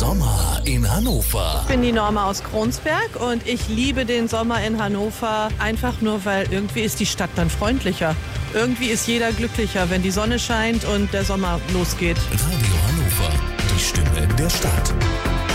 Sommer in Hannover. Ich bin die Norma aus Kronsberg und ich liebe den Sommer in Hannover einfach nur, weil irgendwie ist die Stadt dann freundlicher. Irgendwie ist jeder glücklicher, wenn die Sonne scheint und der Sommer losgeht. Radio Hannover, die Stimme der Stadt.